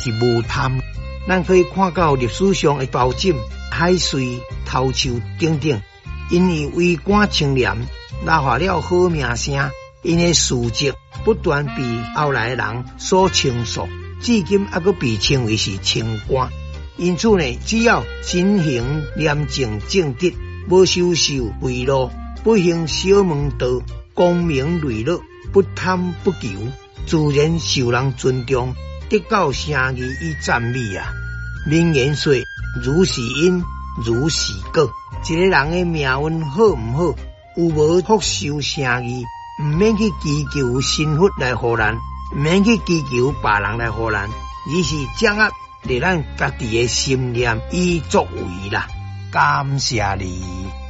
是无贪。咱可以看到历史上的包拯、海瑞、头树等等，因为为官清廉，拉下了好名声，因的事迹不断被后来的人所称颂，至今还阁被称为是清官。因此呢，只要心行廉政正直，无收受贿赂，不行小门道，光明磊落，不贪不求，自然受人尊重，得到声誉与赞美啊！名言说：如是因，如是果。一个人的命运好唔好，有无福寿声誉，唔免去祈求神佛来护咱，唔免去祈求别人来护咱，而是掌握在咱家己的心念与作为啦。感谢你。